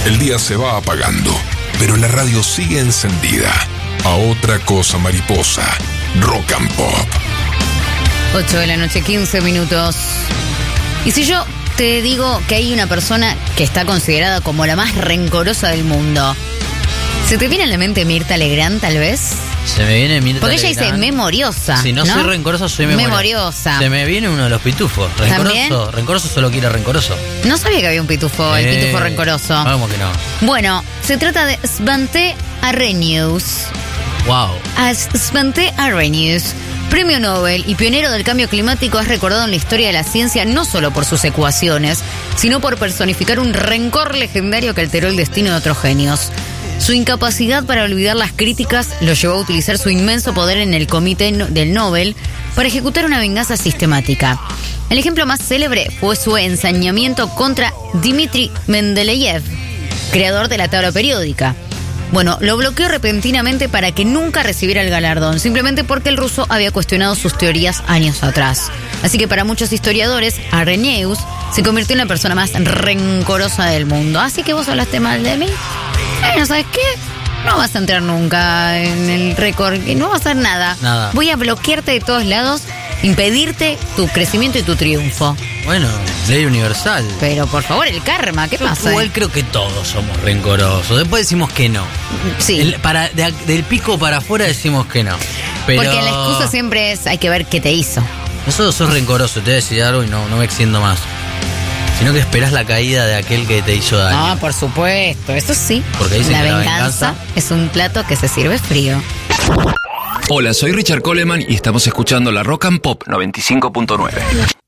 El día se va apagando, pero la radio sigue encendida. A otra cosa, mariposa. Rock and Pop. 8 de la noche, 15 minutos. Y si yo te digo que hay una persona que está considerada como la más rencorosa del mundo, ¿se te viene a la mente Mirta Legrand, tal vez? Se me viene Mirta Porque ella Legrand. dice memoriosa. Si no soy rencorosa, soy memoriosa. Se me viene uno de los pitufos. ¿También? Rencoroso solo quiere rencoroso. No sabía que había un pitufo, el pitufo rencoroso. Vamos que no. Bueno, se trata de Svante Arrhenius. Wow. Svante Arrhenius, premio Nobel y pionero del cambio climático, es recordado en la historia de la ciencia no solo por sus ecuaciones, sino por personificar un rencor legendario que alteró el destino de otros genios. Su incapacidad para olvidar las críticas lo llevó a utilizar su inmenso poder en el comité del Nobel para ejecutar una venganza sistemática. El ejemplo más célebre fue su ensañamiento contra Dmitri Mendeleev, creador de la tabla periódica. Bueno, lo bloqueó repentinamente para que nunca recibiera el galardón, simplemente porque el ruso había cuestionado sus teorías años atrás. Así que para muchos historiadores, Arrhenius se convirtió en la persona más rencorosa del mundo. Así que vos hablaste mal de mí. ¿Sabes qué? No vas a entrar nunca en el récord, no vas a hacer nada. Voy a bloquearte de todos lados, impedirte tu crecimiento y tu triunfo. Bueno, ley universal. Pero por favor, el karma, ¿qué pasa? Igual creo que todos somos rencorosos. Después decimos que no. Sí. Del pico para afuera decimos que no. Pero porque la excusa siempre es, hay que ver qué te hizo. Nosotros sos rencoroso, te voy a decir algo y no me extiendo más. Sino que esperás la caída de aquel que te hizo daño. Ah, por supuesto, eso sí. Porque dicen la que venganza es un plato que se sirve frío. Hola, soy Richard Coleman y estamos escuchando la Rock and Pop 95.9.